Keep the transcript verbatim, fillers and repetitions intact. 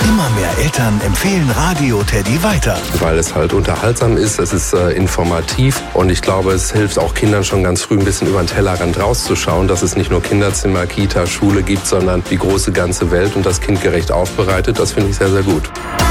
Immer mehr Eltern empfehlen Radio Teddy weiter. Weil es halt unterhaltsam ist, es ist äh, informativ und ich glaube, es hilft auch Kindern schon ganz früh ein bisschen über den Tellerrand rauszuschauen, dass es nicht nur Kinderzimmer, Kita, Schule gibt, sondern die große ganze Welt und das kindgerecht aufbereitet. Das finde ich sehr, sehr gut.